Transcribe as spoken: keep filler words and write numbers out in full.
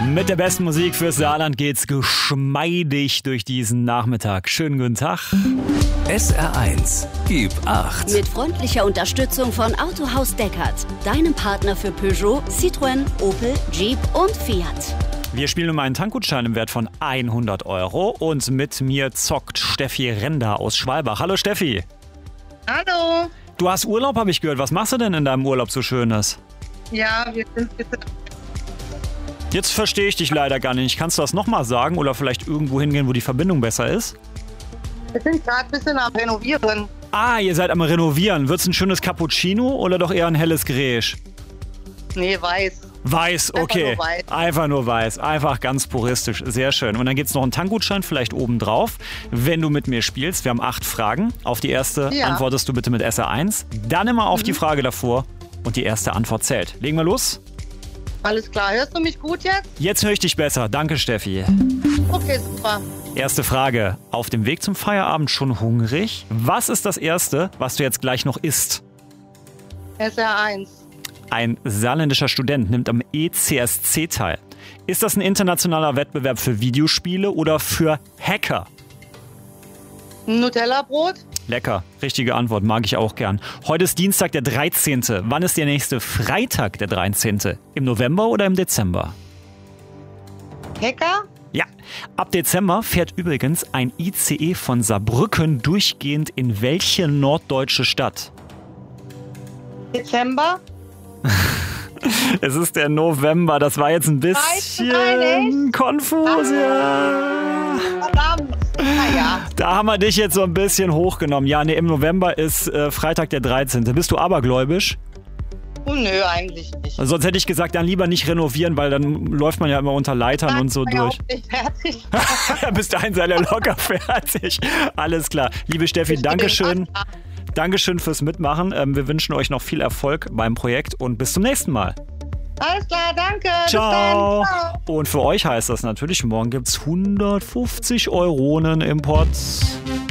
Mit der besten Musik fürs Saarland geht's geschmeidig durch diesen Nachmittag. Schönen guten Tag. S R eins, gib acht. Mit freundlicher Unterstützung von Autohaus Deckert, deinem Partner für Peugeot, Citroën, Opel, Jeep und Fiat. Wir spielen um einen Tankgutschein im Wert von hundert Euro und mit mir zockt Steffi Render aus Schwalbach. Hallo Steffi. Hallo. Du hast Urlaub, habe ich gehört. Was machst du denn in deinem Urlaub so Schönes? Ja, wir sind ein bisschen... Jetzt verstehe ich dich leider gar nicht. Kannst du das nochmal sagen oder vielleicht irgendwo hingehen, wo die Verbindung besser ist? Wir sind gerade ein bisschen am Renovieren. Ah, ihr seid am Renovieren. Wird's ein schönes Cappuccino oder doch eher ein helles Gräsch? Nee, weiß. Weiß, okay. Einfach nur weiß. Einfach nur weiß. Einfach ganz puristisch. Sehr schön. Und dann gibt's noch einen Tankgutschein, vielleicht obendrauf, wenn du mit mir spielst. Wir haben acht Fragen. Auf die erste Ja. antwortest du bitte mit S R eins. Dann immer auf mhm. die Frage davor und die erste Antwort zählt. Legen wir los? Alles klar. Hörst du mich gut jetzt? Jetzt höre ich dich besser. Danke, Steffi. Okay, super. Erste Frage. Auf dem Weg zum Feierabend schon hungrig? Was ist das Erste, was du jetzt gleich noch isst? S R eins. Ein saarländischer Student nimmt am E C S C teil. Ist das ein internationaler Wettbewerb für Videospiele oder für Hacker? Nutella-Brot? Lecker, richtige Antwort, mag ich auch gern. Heute ist Dienstag, der dreizehnte. Wann ist der nächste Freitag, der dreizehnte? Im November oder im Dezember? Hacker? Ja, ab Dezember fährt übrigens ein I C E von Saarbrücken durchgehend in welche norddeutsche Stadt? Dezember? Es ist der November, das war jetzt ein bisschen Nein, konfus. Ja. Verdammt. Naja. Da haben wir dich jetzt so ein bisschen hochgenommen. Ja, nee, im November ist äh, Freitag der dreizehnte. Bist du abergläubisch? Oh, nö, eigentlich nicht. Also sonst hätte ich gesagt, dann lieber nicht renovieren, weil dann läuft man ja immer unter Leitern Nein, und so ich bin durch. auch nicht fertig. Bis dahin sei er locker fertig. Alles klar. Liebe Steffi, Dankeschön. Dankeschön fürs Mitmachen. Ähm, wir wünschen euch noch viel Erfolg beim Projekt und bis zum nächsten Mal. Alles klar, danke. Ciao. Bis dann. Ciao. Und für euch heißt das natürlich, morgen gibt es hundertfünfzig Euronen im Pott.